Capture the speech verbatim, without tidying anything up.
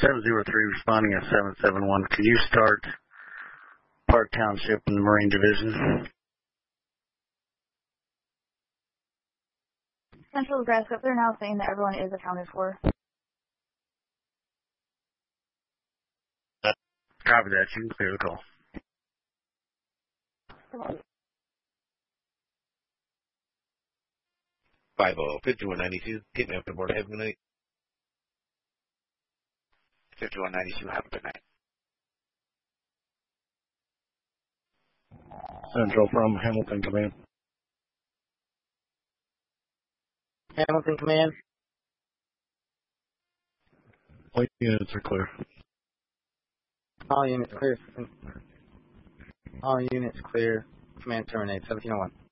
seven zero three responding at seven seven one. Can you start Park Township in the Marine Division? Central Nebraska, they're now saying that everyone is accounted for. Copy that. You can clear the call. five oh, fifty-one ninety-two, get me up to board. Have a good night. fifty-one ninety-two, have a good night. Central from Hamilton Command. Hamilton Command. All units are clear. All units clear. All units clear. Command terminate. seventeen oh one.